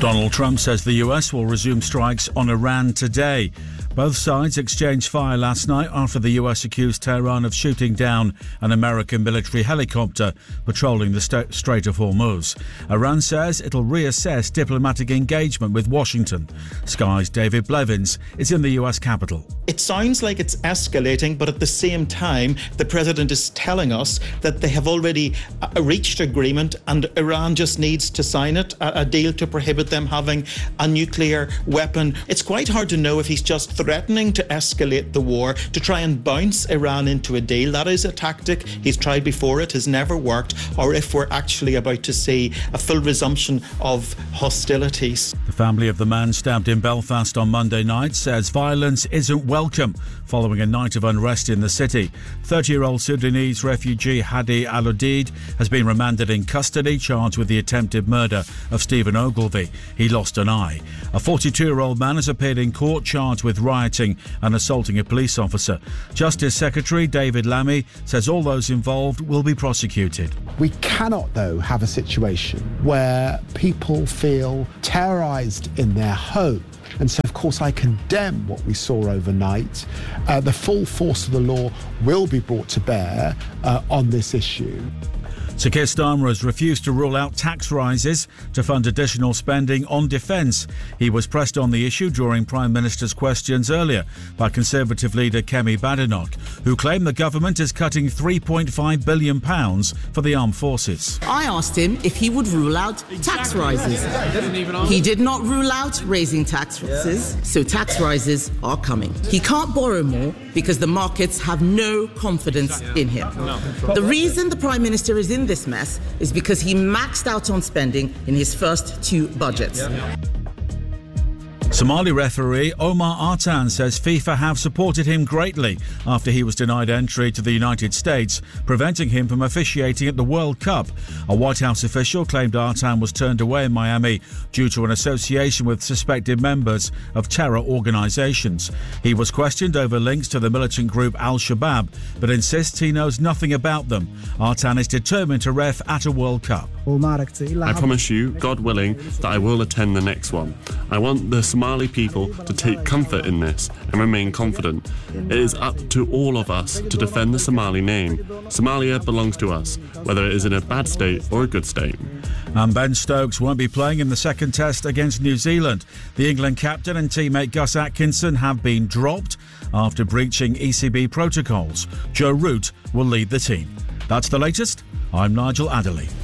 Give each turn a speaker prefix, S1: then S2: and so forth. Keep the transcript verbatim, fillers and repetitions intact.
S1: Donald Trump says the U S will resume strikes on Iran today. Both sides exchanged fire last night after the U S accused Tehran of shooting down an American military helicopter patrolling the St- Strait of Hormuz. Iran says it'll reassess diplomatic engagement with Washington. Sky's David Blevins is in the U S capital.
S2: It sounds like it's escalating, but at the same time, the president is telling us that they have already uh, reached agreement and Iran just needs to sign it, a, a deal to prohibit them having a nuclear weapon. It's quite hard to know if he's just threatening to escalate the war to try and bounce Iran into a deal. That is a tactic he's tried before, it has never worked, or if we're actually about to see a full resumption of hostilities.
S1: The family of the man stabbed in Belfast on Monday night says violence isn't welcome following a night of unrest in the city. thirty-year-old Sudanese refugee Hadi Al-Udeid has been remanded in custody, charged with the attempted murder of Stephen Ogilvie. He lost an eye. A forty-two-year-old man has appeared in court charged with rioting and assaulting a police officer. Justice Secretary David Lammy says all those involved will be prosecuted.
S3: We cannot, though, have a situation where people feel terrorised in their home. And so, of course, I condemn what we saw overnight. Uh, the full force of the law will be brought to bear uh, on this issue.
S1: Sir Keir Starmer has refused to rule out tax rises to fund additional spending on defence. He was pressed on the issue during Prime Minister's questions earlier by Conservative leader Kemi Badenoch, who claimed the government is cutting three point five billion pounds for the armed forces.
S4: I asked him if he would rule out tax rises. He did not rule out raising taxes, so tax rises are coming. He can't borrow more because the markets have no confidence in him. The reason the Prime Minister is in this mess is because he maxed out on spending in his first two budgets.
S1: Somali referee Omar Artan says FIFA have supported him greatly after he was denied entry to the United States, preventing him from officiating at the World Cup. A White House official claimed Artan was turned away in Miami due to an association with suspected members of terror organisations. He was questioned over links to the militant group Al-Shabaab, but insists he knows nothing about them. Artan is determined to ref at a World Cup.
S5: I promise you, God willing, that I will attend the next one. I want the Somali people to take comfort in this and remain confident. It is up to all of us to defend the Somali name. Somalia belongs to us, whether it is in a bad state or a good state.
S1: And Ben Stokes won't be playing in the second test against New Zealand. The England captain and teammate Gus Atkinson have been dropped after breaching E C B protocols. Joe Root will lead the team. That's the latest. I'm Nigel Adderley.